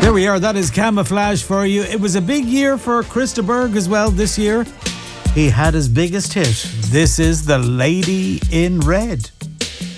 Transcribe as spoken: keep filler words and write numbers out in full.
There we are. That is Camouflage for you. It was a big year for Chris de Burgh as well this year. He had his biggest hit. This is The Lady in Red.